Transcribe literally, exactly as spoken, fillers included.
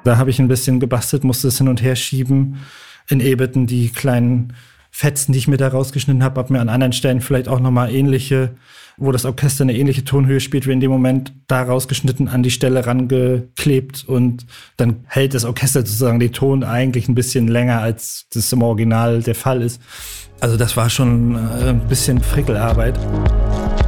Da habe ich ein bisschen gebastelt, musste es hin und her schieben. In Ableton die kleinen Fetzen, die ich mir da rausgeschnitten habe, habe mir an anderen Stellen vielleicht auch nochmal ähnliche, wo das Orchester eine ähnliche Tonhöhe spielt, wie in dem Moment, da rausgeschnitten, an die Stelle rangeklebt und dann hält das Orchester sozusagen den Ton eigentlich ein bisschen länger, als das im Original der Fall ist. Also das war schon ein bisschen Frickelarbeit.